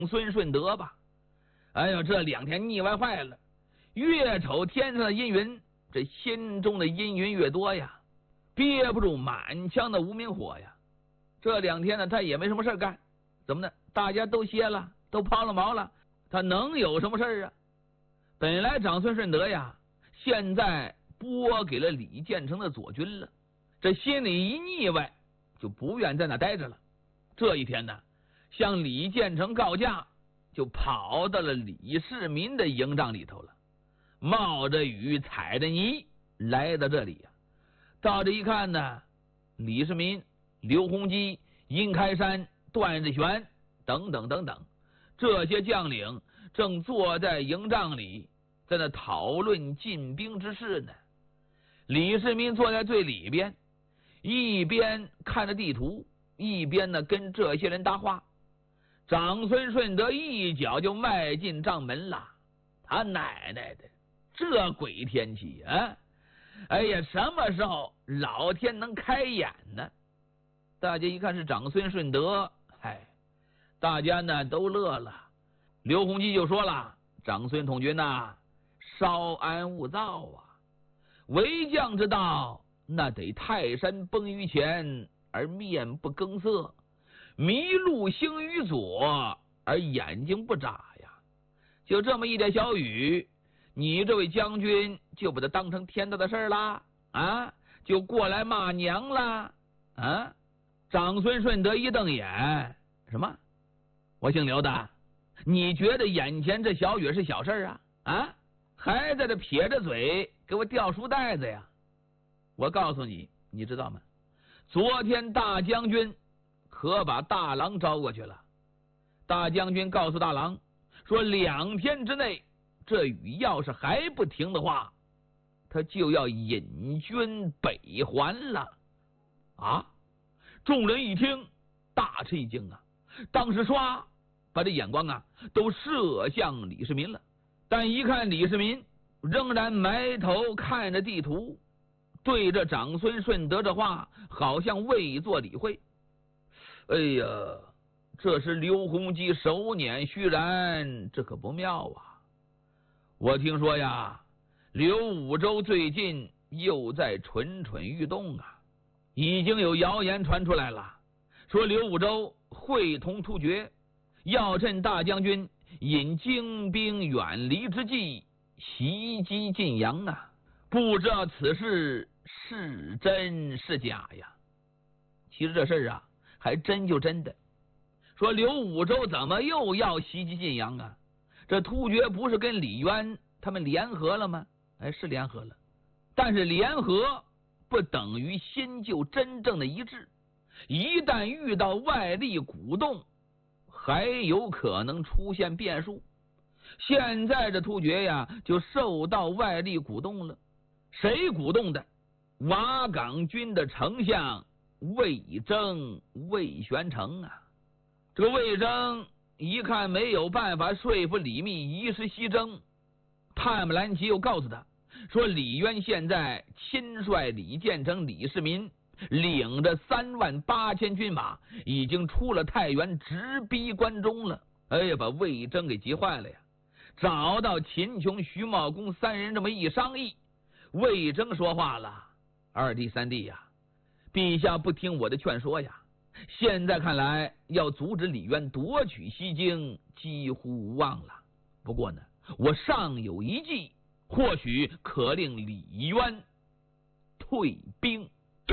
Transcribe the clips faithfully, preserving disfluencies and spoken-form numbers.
孙顺德吧。哎呦，这两天腻歪坏了，越瞅天上的阴云，这心中的阴云越多呀，憋不住满腔的无名火呀。这两天呢，他也没什么事干，怎么呢？大家都歇了，都抛了毛了，他能有什么事啊？本来长孙顺德呀，现在拨给了李建成的左军了，这心里一腻歪，就不愿在那待着了。这一天呢，向李建成告假，就跑到了李世民的营帐里头了，冒着雨踩着泥来到这里呀。到这一看呢，李世民、刘洪基、殷开山、段志玄等等等等这些将领正坐在营帐里，在那讨论进兵之事呢。李世民坐在最里边，一边看着地图，一边呢跟这些人搭话。长孙顺德一脚就迈进帐门了，他奶奶的，这鬼天气啊！哎呀，什么时候老天能开眼呢？大家一看是长孙顺德，嗨，大家呢都乐了。刘洪基就说了：“长孙统军呐、啊，稍安勿躁啊！为将之道，那得泰山崩于前而面不更色，麋鹿行于左而眼睛不眨呀。就这么一点小雨，你这位将军就把它当成天大的事啦啊！就过来骂娘啦啊！”长孙顺德一瞪眼，什么？我姓刘的，你觉得眼前这小雨是小事啊？啊，还在这撇着嘴给我掉书袋子呀？我告诉你，你知道吗？昨天大将军可把大郎招过去了。大将军告诉大郎说，两天之内这雨要是还不停的话，他就要引军北还了。啊！众人一听，大吃一惊啊！当时唰，把这眼光啊都射向李世民了。但一看李世民仍然埋头看着地图，对着长孙顺德这话好像未作理会。哎呀，这是刘洪基手捻须髯，这可不妙啊！我听说呀，刘武周最近又在蠢蠢欲动啊。已经有谣言传出来了，说刘武周会同突厥，要趁大将军引精兵远离之际袭击晋阳啊！不知道此事是真是假呀？其实这事啊，还真就真的。说刘武周怎么又要袭击晋阳啊？这突厥不是跟李渊他们联合了吗？哎，是联合了，但是联合不等于新旧真正的一致，一旦遇到外力鼓动，还有可能出现变数。现在这突厥呀，就受到外力鼓动了。谁鼓动的？瓦岗军的丞相魏征、魏玄成啊。这个魏征一看没有办法说服李密移师西征，探木兰旗又告诉他说，李渊现在亲率李建成、李世民，领着三万八千军马，已经出了太原，直逼关中了。哎呀，把魏征给急坏了呀！找到秦琼、徐茂公三人这么一商议，魏征说话了：“二弟、三弟呀，陛下不听我的劝说呀，现在看来要阻止李渊夺取西京几乎无望了。不过呢，我尚有一计。”或许可令李渊退兵。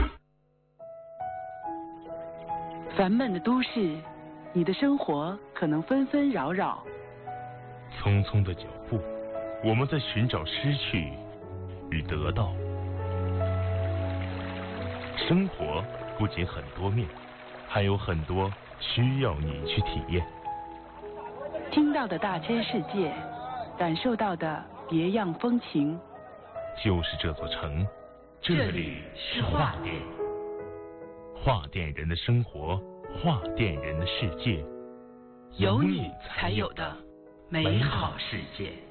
烦闷的都市，你的生活可能纷纷扰扰。 匆匆的脚步，我们在寻找失去与得到。生活不仅很多面，还有很多需要你去体验。 听到的大千世界，感受到的别样风情， 就是这座城，这里是画店，画店人的生活，画店人的世界， 有你才有的美好世界。